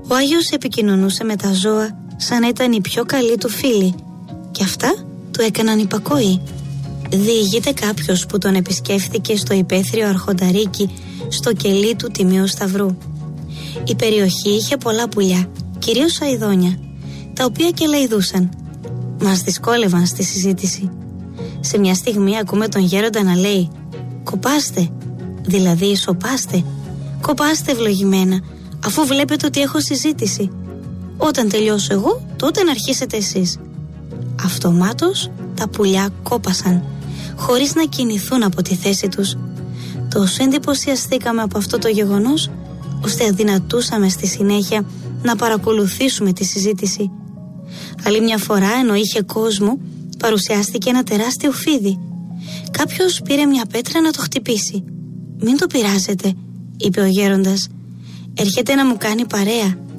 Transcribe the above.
Ο Άγιος επικοινωνούσε με τα ζώα σαν να ήταν οι πιο καλοί του φίλοι και αυτά του έκαναν υπακόη. Διηγείται κάποιος που τον επισκέφθηκε στο υπαίθριο Αρχονταρίκι στο κελί του Τιμίου Σταυρού. Η περιοχή είχε πολλά πουλιά, κυρίως αηδόνια, τα οποία και λαϊδούσαν. Μας δυσκόλευαν στη συζήτηση. Σε μια στιγμή ακούμε τον γέροντα να λέει «Κοπάστε», δηλαδή σοπάστε. «Κοπάστε ευλογημένα, αφού βλέπετε ότι έχω συζήτηση. Όταν τελειώσω εγώ, τότε να αρχίσετε εσείς». Αυτομάτως τα πουλιά κόπασαν, χωρίς να κινηθούν από τη θέση τους. Τόσο εντυπωσιαστήκαμε από αυτό το γεγονός, ώστε αδυνατούσαμε στη συνέχεια να παρακολουθήσουμε τη συζήτηση. Άλλη μια φορά, ενώ είχε κόσμο, παρουσιάστηκε ένα τεράστιο φίδι. Κάποιος πήρε μια πέτρα να το χτυπήσει. «Μην το πειράζετε», είπε ο γέροντας. «Έρχεται να μου κάνει παρέα.